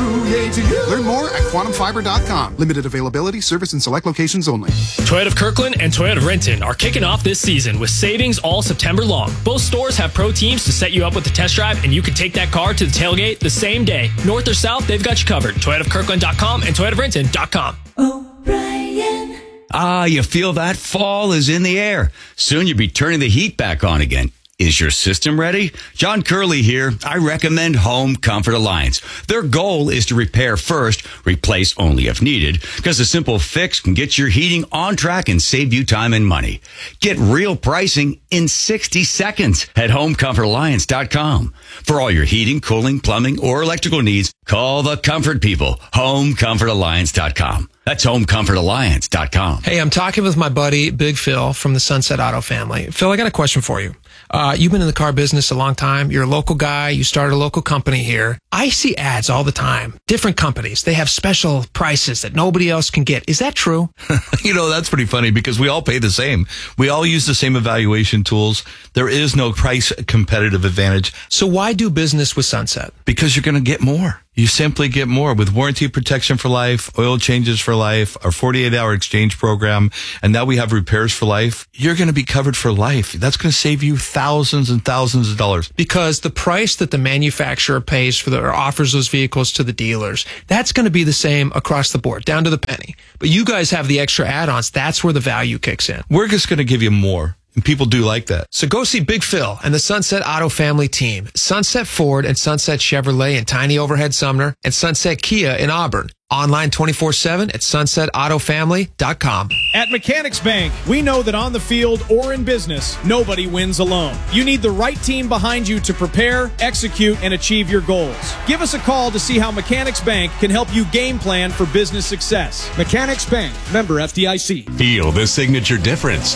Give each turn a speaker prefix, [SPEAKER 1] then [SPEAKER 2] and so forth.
[SPEAKER 1] yay to you. Learn more at quantumfiber.com. Limited availability, service in select locations only.
[SPEAKER 2] Toyota of Kirkland and Toyota of Renton are kicking off this season with savings all September long. Both stores have pro teams to set you up with the test drive, and you can take that car to the tailgate the same day. North or south, they've got you covered. ToyotaofKirkland.com and ToyotaofRenton.com.
[SPEAKER 3] O'Brien.
[SPEAKER 4] Ah, you feel that? Fall is in the air. Soon you'll be turning the heat back on again. Is your system ready? John Curley here. I recommend Home Comfort Alliance. Their goal is to repair first, replace only if needed, because a simple fix can get your heating on track and save you time and money. Get real pricing in 60 seconds at HomeComfortAlliance.com. For all your heating, cooling, plumbing, or electrical needs, call the comfort people. HomeComfortAlliance.com. That's HomeComfortAlliance.com.
[SPEAKER 5] Hey, I'm talking with my buddy, Big Phil, from the Sunset Auto family. Phil, I got a question for you. You've been in the car business a long time. You're a local guy. You started a local company here. I see ads all the time. Different companies. They have special prices that nobody else can get. Is that true?
[SPEAKER 6] That's pretty funny because we all pay the same. We all use the same evaluation tools. There is no price competitive advantage.
[SPEAKER 5] So why do business with Sunset?
[SPEAKER 6] Because you're going to get more. You simply get more with warranty protection for life, oil changes for life, our 48-hour exchange program, and now we have repairs for life. You're going to be covered for life. That's going to save you thousands and thousands of dollars.
[SPEAKER 5] Because the price that the manufacturer pays for or offers those vehicles to the dealers, that's going to be the same across the board, down to the penny. But you guys have the extra add-ons. That's where the value kicks in.
[SPEAKER 6] We're just going to give you more. And people do like that.
[SPEAKER 5] So go see Big Phil and the Sunset Auto family team. Sunset Ford and Sunset Chevrolet in Tiny Overhead Sumner and Sunset Kia in Auburn. Online 24/7 at sunsetautofamily.com.
[SPEAKER 7] At Mechanics Bank, we know that on the field or in business, nobody wins alone. You need the right team behind you to prepare, execute, and achieve your goals. Give us a call to see how Mechanics Bank can help you game plan for business success. Mechanics Bank, member FDIC.
[SPEAKER 8] Feel the signature difference.